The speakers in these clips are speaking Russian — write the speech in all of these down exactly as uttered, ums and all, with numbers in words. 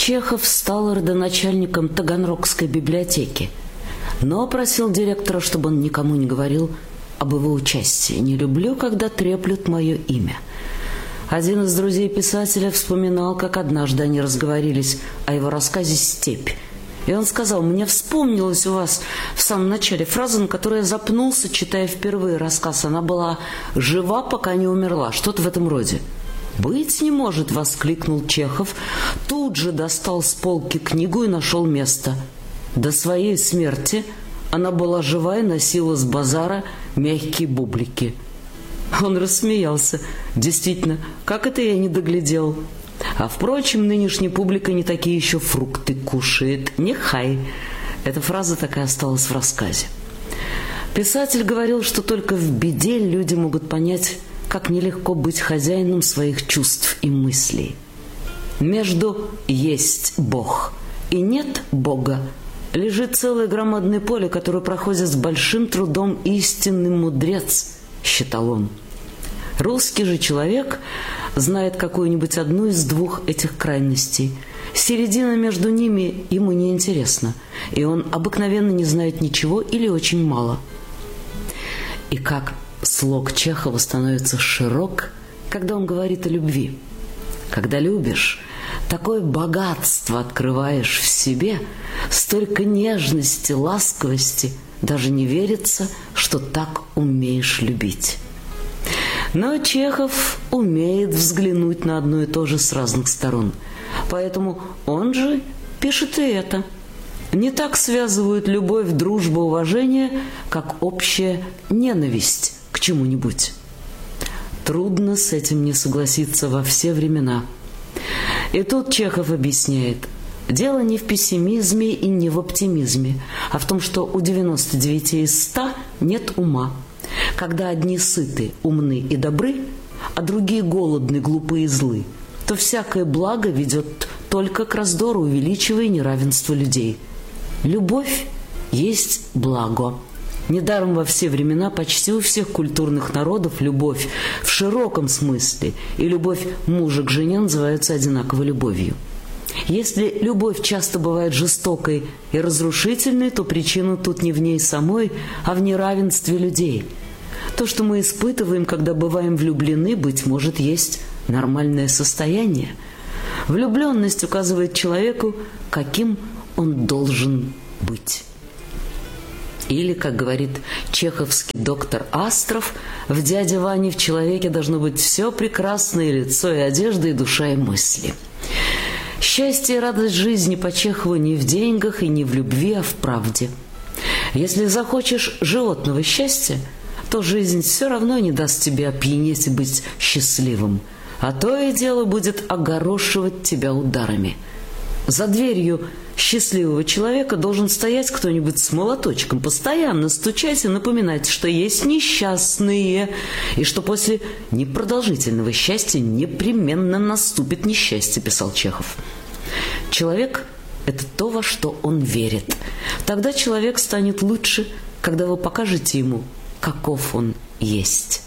Чехов стал родоначальником Таганрогской библиотеки, но просил директора, чтобы он никому не говорил об его участии. «Не люблю, когда треплют мое имя». Один из друзей писателя вспоминал, как однажды они разговорились о его рассказе «Степь». И он сказал: «Мне вспомнилась у вас в самом начале фраза, на которой я запнулся, читая впервые рассказ. Она была жива, пока не умерла». Что-то в этом роде. «Быть не может!» — воскликнул Чехов. Тут же достал с полки книгу и нашел место. До своей смерти она была жива и носила с базара мягкие бублики. Он рассмеялся. «Действительно, как это я не доглядел? А, впрочем, нынешняя публика не такие еще фрукты кушает. Нехай». Эта фраза так и осталась в рассказе. Писатель говорил, что только в беде люди могут понять, как нелегко быть хозяином своих чувств и мыслей. Между «есть Бог» и «нет Бога» лежит целое громадное поле, которое проходит с большим трудом истинный мудрец, считал он. Русский же человек знает какую-нибудь одну из двух этих крайностей. Середина между ними ему не интересна, и он обыкновенно не знает ничего или очень мало. И как слог Чехова становится широк, когда он говорит о любви. Когда любишь, такое богатство открываешь в себе, столько нежности, ласковости, даже не верится, что так умеешь любить. Но Чехов умеет взглянуть на одно и то же с разных сторон. Поэтому он же пишет и это. Не так связывают любовь, дружбу, уважение, как общая ненависть к чему-нибудь. Трудно с этим не согласиться во все времена. И тут Чехов объясняет: дело не в пессимизме и не в оптимизме, а в том, что у девяноста девяти из ста нет ума. Когда одни сыты, умны и добры, а другие голодны, глупы и злы, то всякое благо ведет только к раздору, увеличивая неравенство людей. Любовь есть благо. Недаром во все времена почти у всех культурных народов любовь в широком смысле и любовь мужа к жене называются одинаково любовью. Если любовь часто бывает жестокой и разрушительной, то причина тут не в ней самой, а в неравенстве людей. То, что мы испытываем, когда бываем влюблены, быть может, есть нормальное состояние. Влюбленность указывает человеку, каким он должен быть. Или, как говорит чеховский доктор Астров, в дяде Ване в человеке должно быть все прекрасное: лицо и одежда, и душа, и мысли. Счастье и радость жизни по Чехову не в деньгах и не в любви, а в правде. Если захочешь животного счастья, то жизнь все равно не даст тебе опьянеть и быть счастливым, а то и дело будет огорошивать тебя ударами. За дверью счастливого человека должен стоять кто-нибудь с молоточком, постоянно стучать и напоминать, что есть несчастные, и что после непродолжительного счастья непременно наступит несчастье, писал Чехов. Человек – это то, во что он верит. Тогда человек станет лучше, когда вы покажете ему, каков он есть.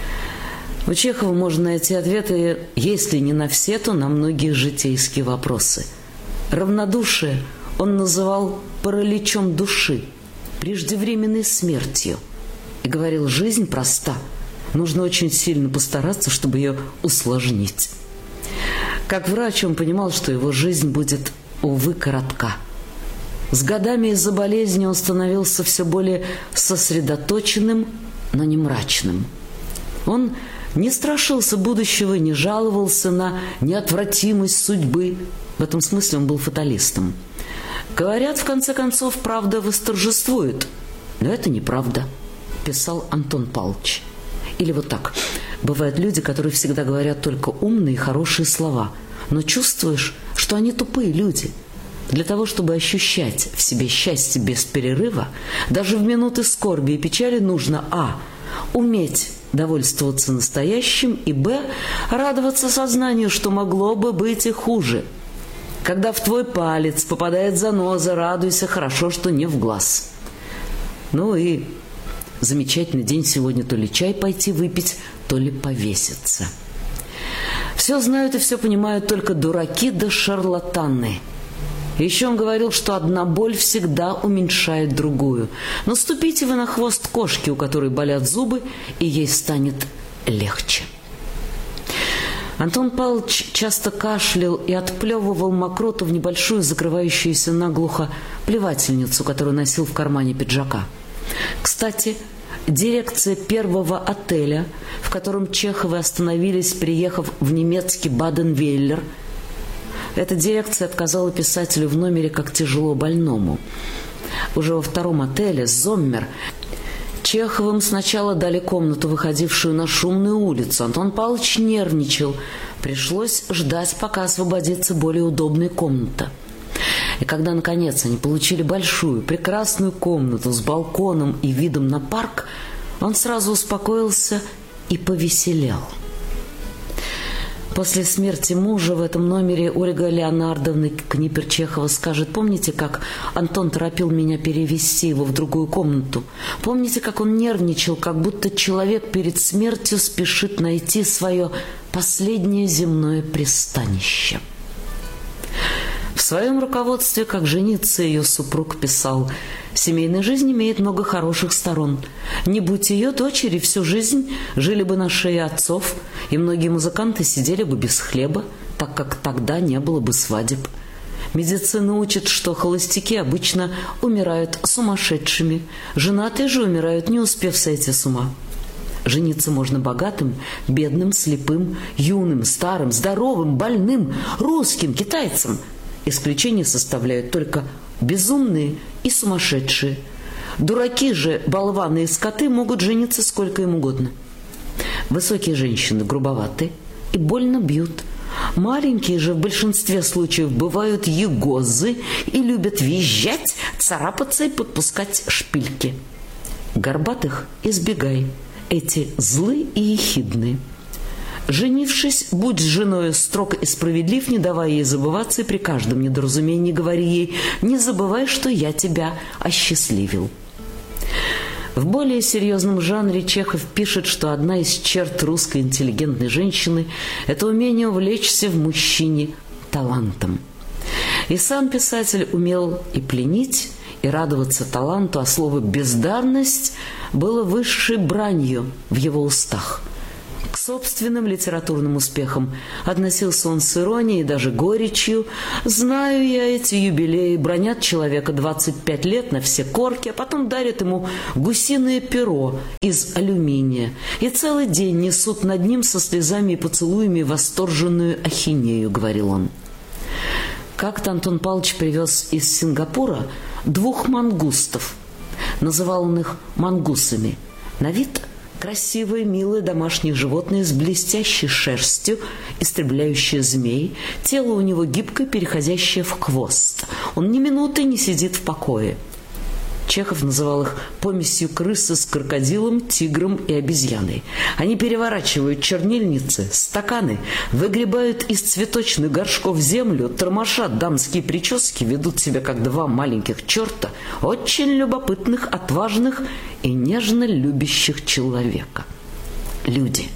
У Чехова можно найти ответы, если не на все, то на многие житейские вопросы. Равнодушие он называл параличом души, преждевременной смертью. И говорил: жизнь проста, нужно очень сильно постараться, чтобы ее усложнить. Как врач он понимал, что его жизнь будет, увы, коротка. С годами из-за болезни он становился все более сосредоточенным, но не мрачным. Он не страшился будущего, не жаловался на неотвратимость судьбы. В этом смысле он был фаталистом. Говорят, в конце концов, правда восторжествует. Но это неправда, писал Антон Павлович. Или вот так. Бывают люди, которые всегда говорят только умные и хорошие слова, но чувствуешь, что они тупые люди. Для того, чтобы ощущать в себе счастье без перерыва, даже в минуты скорби и печали нужно а. уметь довольствоваться настоящим, и б. радоваться сознанию, что могло бы быть и хуже. Когда в твой палец попадает заноза, радуйся, хорошо, что не в глаз. Ну и замечательный день сегодня: то ли чай пойти выпить, то ли повеситься. Все Все знают и все понимают только дураки да шарлатаны. Еще он говорил, что одна боль всегда уменьшает другую. Наступите вы на хвост кошки, у которой болят зубы, и ей станет легче. Антон Павлович часто кашлял и отплевывал мокроту в небольшую закрывающуюся наглухо плевательницу, которую носил в кармане пиджака. Кстати, дирекция первого отеля, в котором Чеховы остановились, приехав в немецкий Баден-Вейлер, эта дирекция отказала писателю в номере как тяжело больному. Уже во втором отеле «Зоммер» Чеховым сначала дали комнату, выходившую на шумную улицу. Антон Павлович нервничал. Пришлось ждать, пока освободится более удобная комната. И когда, наконец, они получили большую, прекрасную комнату с балконом и видом на парк, он сразу успокоился и повеселел. После смерти мужа в этом номере Ольга Леонардовна Книпер-Чехова скажет: «Помните, как Антон торопил меня перевести его в другую комнату? Помните, как он нервничал, как будто человек перед смертью спешит найти свое последнее земное пристанище?» В своем руководстве, как жениться ее супруг писал: «Семейная жизнь имеет много хороших сторон. Не будь ее дочери, всю жизнь жили бы на шее отцов, и многие музыканты сидели бы без хлеба, так как тогда не было бы свадеб. Медицина учит, что холостяки обычно умирают сумасшедшими, женатые же умирают, не успев сойти с ума. Жениться можно богатым, бедным, слепым, юным, старым, здоровым, больным, русским, китайцем. Исключение составляют только безумные и сумасшедшие. Дураки же, болваны и скоты могут жениться сколько им угодно. Высокие женщины грубоваты и больно бьют. Маленькие же в большинстве случаев бывают егозы и любят визжать, царапаться и подпускать шпильки. Горбатых избегай, эти злы и ехидные. Женившись, будь с женою строг и справедлив, не давая ей забываться, и при каждом недоразумении говори ей: не забывай, что я тебя осчастливил». В более серьезном жанре Чехов пишет, что одна из черт русской интеллигентной женщины – это умение увлечься в мужчине талантом. И сам писатель умел и пленить, и радоваться таланту, а слово «бездарность» было высшей бранью в его устах. К собственным литературным успехам относился он с иронией и даже горечью. «Знаю я эти юбилеи, бронят человека двадцать пять лет на все корки, а потом дарят ему гусиное перо из алюминия и целый день несут над ним со слезами и поцелуями восторженную ахинею», — говорил он. Как-то Антон Павлович привез из Сингапура двух мангустов. Называл он их мангусами. На вид красивые, милые домашние животные с блестящей шерстью, истребляющие змей. Тело у него гибкое, переходящее в хвост. Он ни минуты не сидит в покое. Чехов называл их помесью крысы с крокодилом, тигром и обезьяной. Они переворачивают чернильницы, стаканы, выгребают из цветочных горшков землю, тормошат дамские прически, ведут себя как два маленьких черта, очень любопытных, отважных и нежно любящих человека. Люди.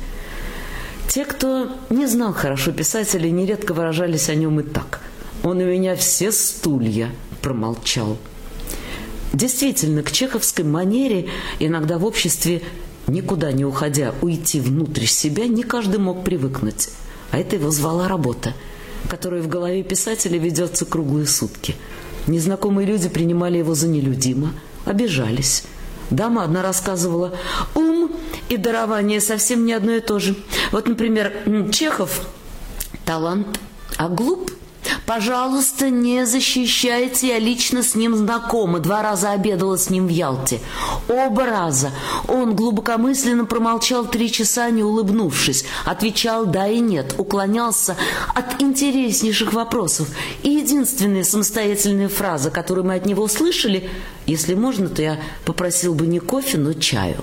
Те, кто не знал хорошо писателя, нередко выражались о нем и так: «Он у меня все стулья промолчал». Действительно, к чеховской манере, иногда в обществе, никуда не уходя, уйти внутрь себя, не каждый мог привыкнуть. А это его звала работа, которая в голове писателя ведется круглые сутки. Незнакомые люди принимали его за нелюдимо, обижались. Дама одна рассказывала: ум и дарование совсем не одно и то же. Вот, например, Чехов – талант, а глуп? Пожалуйста, не защищайте, я лично с ним знакома, два раза обедала с ним в Ялте. Оба раза. Он глубокомысленно промолчал три часа, не улыбнувшись. Отвечал да и нет, уклонялся от интереснейших вопросов. И единственная самостоятельная фраза, которую мы от него услышали: «Если можно, то я попросил бы не кофе, но чаю».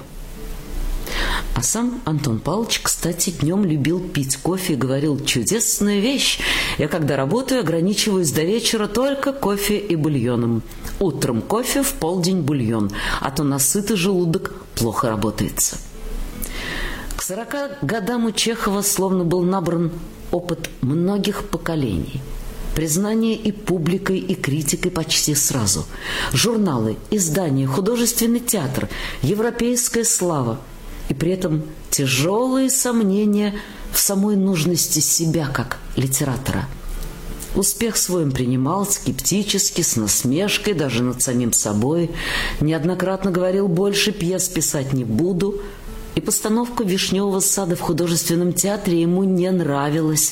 А сам Антон Павлович, кстати, днем любил пить кофе и говорил: «Чудесная вещь. Я, когда работаю, ограничиваюсь до вечера только кофе и бульоном. Утром кофе, в полдень бульон, а то на сытый желудок плохо работается». К сорока годам у Чехова словно был набран опыт многих поколений. Признание и публикой, и критикой почти сразу. Журналы, издания, художественный театр, европейская слава. И при этом тяжелые сомнения в самой нужности себя как литератора. Успех свой он принимал скептически, с насмешкой, даже над самим собой. Неоднократно говорил: больше пьес писать не буду. И постановка «Вишневого сада» в художественном театре ему не нравилась.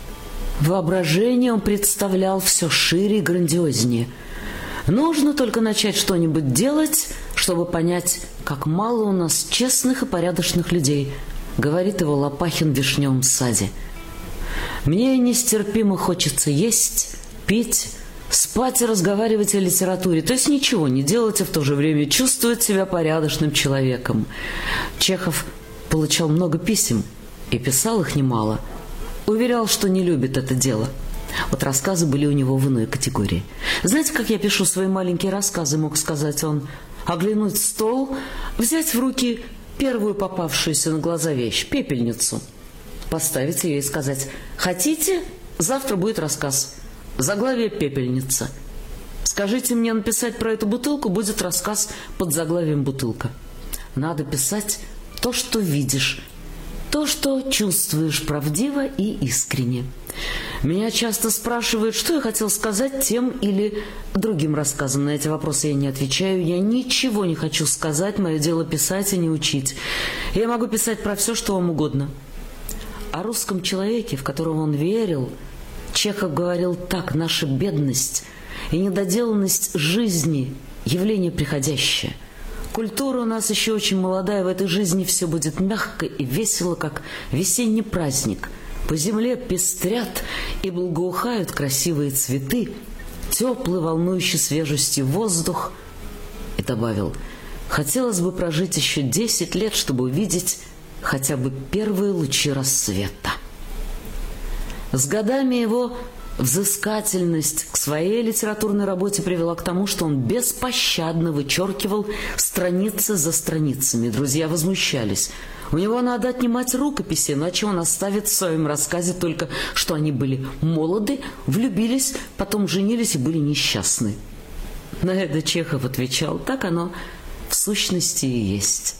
Воображение он представлял все шире и грандиознее. Нужно только начать что-нибудь делать, чтобы понять, как мало у нас честных и порядочных людей, говорит его Лопахин в «Вишневом саде». Мне нестерпимо хочется есть, пить, спать и разговаривать о литературе, то есть ничего не делать, а в то же время чувствовать себя порядочным человеком. Чехов получал много писем и писал их немало. Уверял, что не любит это дело. Вот рассказы были у него в иной категории. Знаете, как я пишу свои маленькие рассказы, мог сказать он? Оглянуть стол, взять в руки первую попавшуюся на глаза вещь, пепельницу, поставить ее и сказать: хотите, завтра будет рассказ. Заглавие «Пепельница». Скажите мне написать про эту бутылку, будет рассказ под заглавием «Бутылка». Надо писать то, что видишь, то, что чувствуешь правдиво и искренне. Меня часто спрашивают, что я хотел сказать тем или другим рассказом. На эти вопросы я не отвечаю. Я ничего не хочу сказать. Мое дело писать и не учить. Я могу писать про все, что вам угодно. О русском человеке, в которого он верил, Чехов говорил так: наша бедность и недоделанность жизни – явление приходящее. Культура у нас еще очень молодая, в этой жизни все будет мягко и весело, как весенний праздник. По земле пестрят и благоухают красивые цветы, теплый, волнующий свежестью воздух. И добавил: хотелось бы прожить еще десять лет, чтобы увидеть хотя бы первые лучи рассвета. С годами его взыскательность к своей литературной работе привела к тому, что он беспощадно вычеркивал страницы за страницами. Друзья возмущались. У него надо отнимать рукописи, иначе он оставит в своем рассказе только, что они были молоды, влюбились, потом женились и были несчастны. На это Чехов отвечал: так оно в сущности и есть.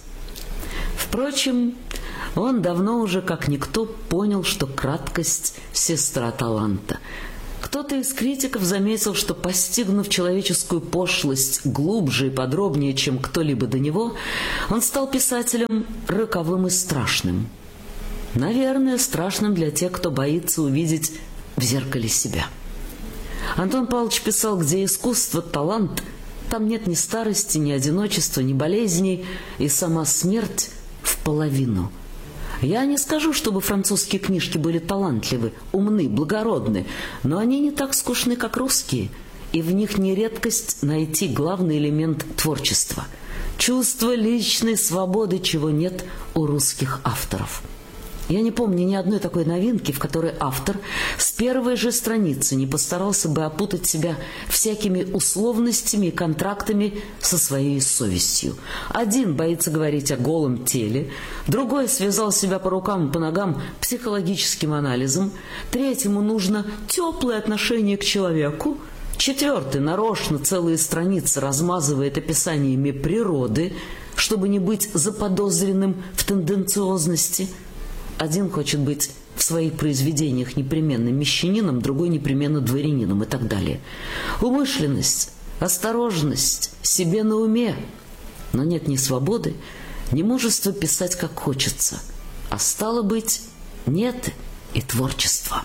Впрочем, он давно уже, как никто, понял, что краткость – сестра таланта. Кто-то из критиков заметил, что, постигнув человеческую пошлость глубже и подробнее, чем кто-либо до него, он стал писателем роковым и страшным. Наверное, страшным для тех, кто боится увидеть в зеркале себя. Антон Павлович писал: где искусство, талант, там нет ни старости, ни одиночества, ни болезней, и сама смерть в половину. Я не скажу, чтобы французские книжки были талантливы, умны, благородны, но они не так скучны, как русские, и в них не редкость найти главный элемент творчества – чувство личной свободы, чего нет у русских авторов. Я не помню ни одной такой новинки, в которой автор с первой же страницы не постарался бы опутать себя всякими условностями и контрактами со своей совестью. Один боится говорить о голом теле, другой связал себя по рукам и по ногам психологическим анализом, третьему нужно теплое отношение к человеку, четвертый нарочно целые страницы размазывает описаниями природы, чтобы не быть заподозренным в тенденциозности. Один хочет быть в своих произведениях непременно мещанином, другой непременно дворянином и так далее. Умышленность, осторожность, себе на уме. Но нет ни свободы, ни мужества писать как хочется. А стало быть, нет и творчества.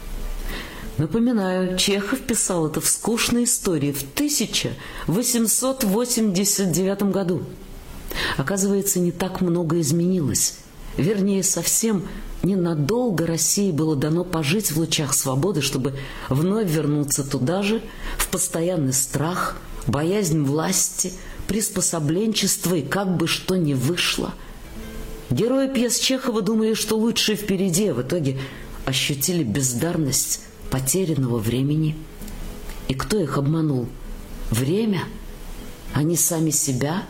Напоминаю, Чехов писал это в «Скучной истории» в тысяча восемьсот восемьдесят девятом году. Оказывается, не так много изменилось. Вернее, совсем ненадолго России было дано пожить в лучах свободы, чтобы вновь вернуться туда же, в постоянный страх, боязнь власти, приспособленчество и как бы что ни вышло. Герои пьес Чехова думали, что лучшее впереди, а в итоге ощутили бездарность потерянного времени. И кто их обманул? Время? Они сами себя?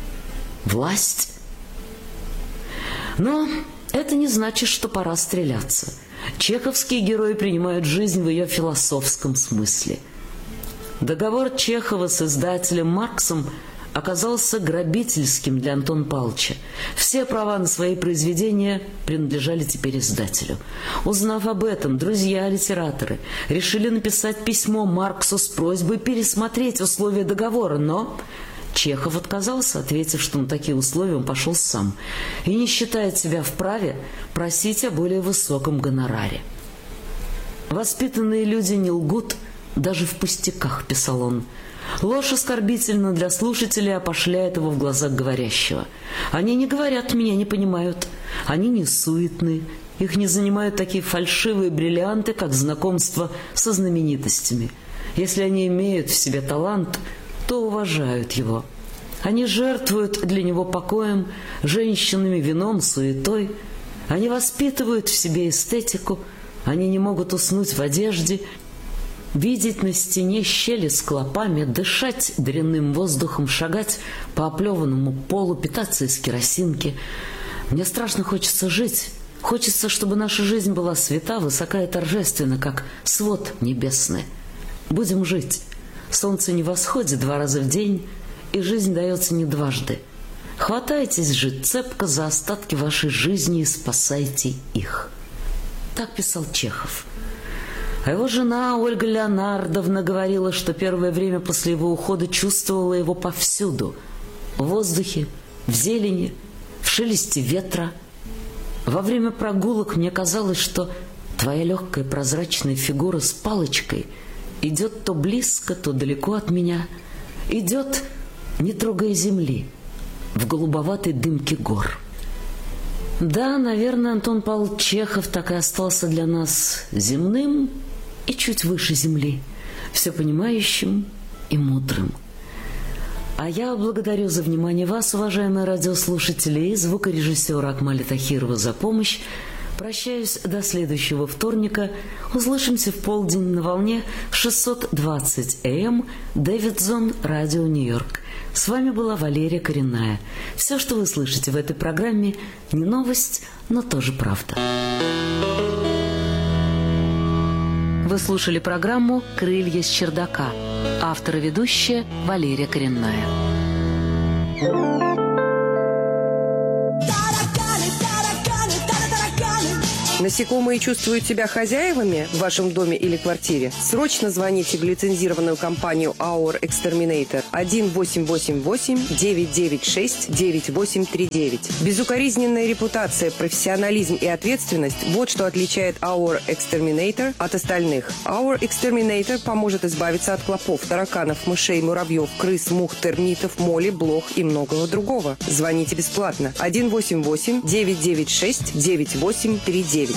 Власть? Но это не значит, что пора стреляться. Чеховские герои принимают жизнь в ее философском смысле. Договор Чехова с издателем Марксом оказался грабительским для Антона Павловича. Все права на свои произведения принадлежали теперь издателю. Узнав об этом, друзья-литераторы решили написать письмо Марксу с просьбой пересмотреть условия договора, но Чехов отказался, ответив, что на такие условия он пошел сам и не считает себя вправе просить о более высоком гонораре. «Воспитанные люди не лгут даже в пустяках», – писал он. «Ложь оскорбительна для слушателя и опошляет его в глазах говорящего. Они не говорят, меня не понимают. Они не суетны. Их не занимают такие фальшивые бриллианты, как знакомство со знаменитостями. Если они имеют в себе талант, то уважают его. Они жертвуют для него покоем, женщинами, вином, суетой. Они воспитывают в себе эстетику. Они не могут уснуть в одежде, видеть на стене щели с клопами, дышать дрянным воздухом, шагать по оплеванному полу, питаться из керосинки. Мне страшно хочется жить. Хочется, чтобы наша жизнь была свята, высока и торжественна, как свод небесный. Будем жить. Солнце не восходит два раза в день, и жизнь дается не дважды. Хватайтесь же цепко за остатки вашей жизни и спасайте их». Так писал Чехов. А его жена Ольга Леонардовна говорила, что первое время после его ухода чувствовала его повсюду. В воздухе, в зелени, в шелесте ветра. Во время прогулок мне казалось, что твоя легкая прозрачная фигура с палочкой идет то близко, то далеко от меня. Идет, не трогая земли, в голубоватой дымке гор. Да, наверное, Антон Павлович Чехов так и остался для нас земным и чуть выше земли, всепонимающим и мудрым. А я благодарю за внимание вас, уважаемые радиослушатели, и звукорежиссера Акмаля Тахирова за помощь. Прощаюсь до следующего вторника. Услышимся в полдень на волне шестьсот двадцать эй эм Дэвидсон, Радио Нью-Йорк. С вами была Валерия Коренная. Все, что вы слышите в этой программе, не новость, но тоже правда. Вы слушали программу «Крылья с чердака». Автор и ведущая Валерия Коренная. Насекомые чувствуют себя хозяевами в вашем доме или квартире? Срочно звоните в лицензированную компанию Our Exterminator один восемь восемь восемь девять девять шесть девять восемь три девять. Безукоризненная репутация, профессионализм и ответственность – вот что отличает Our Exterminator от остальных. Our Exterminator поможет избавиться от клопов, тараканов, мышей, муравьев, крыс, мух, термитов, моли, блох и многого другого. Звоните бесплатно один восемь восемь девять девять шесть девять восемь три девять.